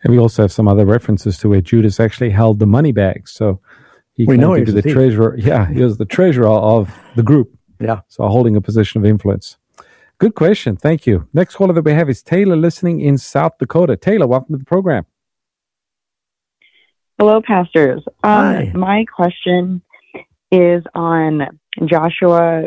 And we also have some other references to where Judas actually held the money bags. So he we know to be the treasurer. Yeah, he was the treasurer of the group. Yeah. So holding a position of influence. Good question. Thank you. Next caller that we have is Taylor, listening in South Dakota. Taylor, welcome to the program. Hello, pastors. Hi. My question is on Joshua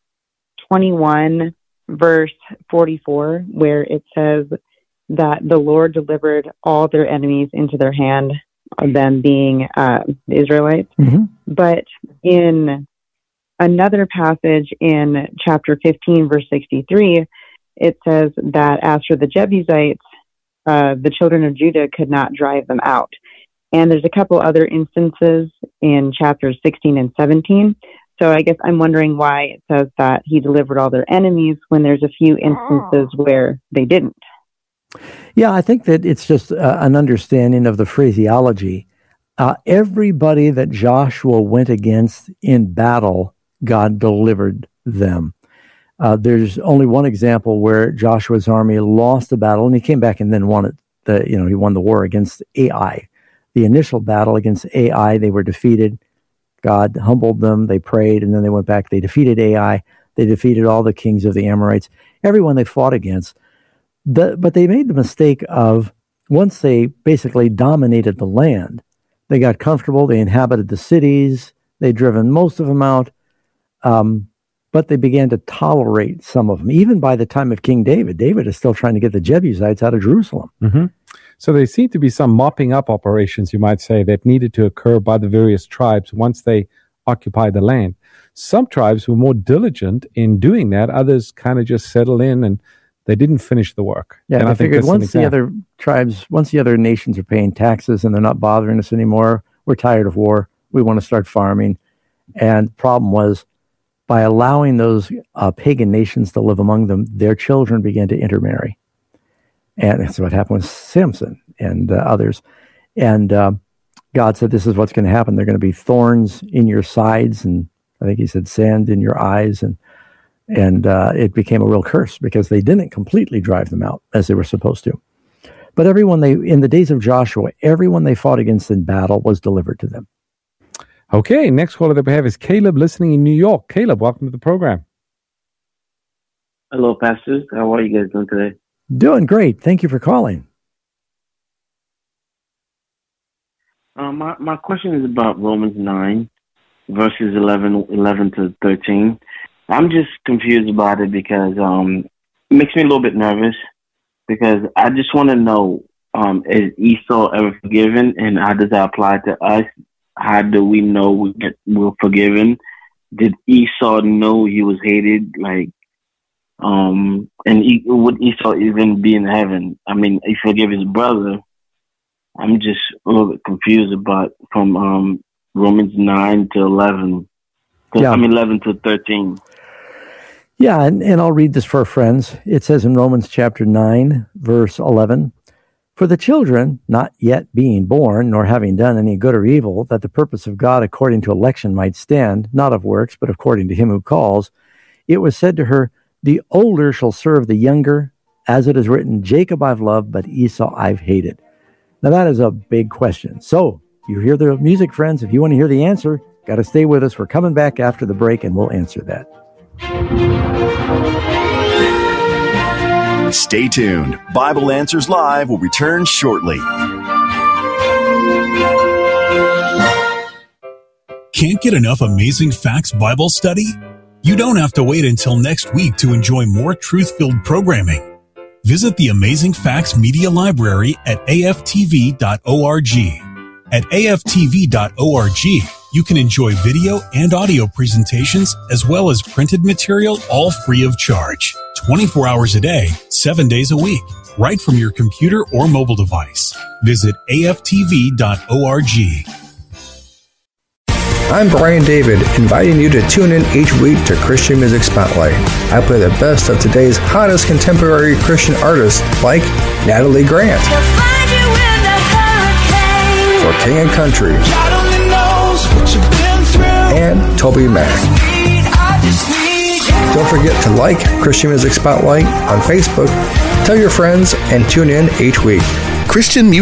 21, verse 44, where it says that the Lord delivered all their enemies into their hand, them being the Israelites. Mm-hmm. But in another passage in chapter 15, verse 63, it says that as for the Jebusites, the children of Judah could not drive them out. And there's a couple other instances in chapters 16 and 17. So I guess I'm wondering why it says that he delivered all their enemies when there's a few instances where they didn't. Yeah, I think that it's just an understanding of the phraseology. Everybody that Joshua went against in battle, God delivered them. There's only one example where Joshua's army lost the battle, and he came back and then won it. He won the war against Ai. The initial battle against Ai, they were defeated. God humbled them. They prayed, and then they went back. They defeated Ai. They defeated all the kings of the Amorites, everyone they fought against. But they made the mistake of, once they basically dominated the land, they got comfortable. They inhabited the cities. They'd driven most of them out. But they began to tolerate some of them. Even by the time of King David, David is still trying to get the Jebusites out of Jerusalem. Mm-hmm. So there seem to be some mopping up operations, you might say, that needed to occur by the various tribes once they occupied the land. Some tribes were more diligent in doing that. Others kind of just settled in and they didn't finish the work. Yeah, and I figured once the other nations are paying taxes and they're not bothering us anymore, we're tired of war. We want to start farming. And the problem was, by allowing those pagan nations to live among them, their children began to intermarry. And that's what happened with Samson and others. And God said, this is what's going to happen. They're going to be thorns in your sides, and I think he said sand in your eyes. And it became a real curse because they didn't completely drive them out as they were supposed to. But in the days of Joshua, everyone they fought against in battle was delivered to them. Okay, next caller that we have is Caleb, listening in New York. Caleb, welcome to the program. Hello, pastors. How are you guys doing today? Doing great. Thank you for calling. My question is about Romans 9, verses 11 to 13. I'm just confused about it because it makes me a little bit nervous because I just want to know, is Esau ever forgiven, and how does that apply to us? How do we know we're forgiven? Did Esau know he was hated? Would Esau even be in heaven? I mean, he forgave his brother. I'm just a little bit confused about from Romans 9 to 11. Yeah. 11 to 13. Yeah, and I'll read this for our friends. It says in Romans chapter 9, verse 11, "For the children, not yet being born, nor having done any good or evil, that the purpose of God according to election might stand, not of works, but according to him who calls, it was said to her, the older shall serve the younger, as it is written, Jacob I've loved, but Esau I've hated." Now that is a big question. So you hear the music, friends. If you want to hear the answer, got to stay with us. We're coming back after the break, and we'll answer that. Stay tuned. Bible Answers Live will return shortly. Can't get enough Amazing Facts Bible study? You don't have to wait until next week to enjoy more truth-filled programming. Visit the Amazing Facts Media Library at aftv.org. At aftv.org, you can enjoy video and audio presentations as well as printed material, all free of charge. 24 hours a day, 7 days a week, right from your computer or mobile device. Visit aftv.org. I'm Brian David, inviting you to tune in each week to Christian Music Spotlight. I play the best of today's hottest contemporary Christian artists like Natalie Grant for King and Country and Toby Mac. Don't forget to like Christian Music Spotlight on Facebook, tell your friends, and tune in each week. Christian Music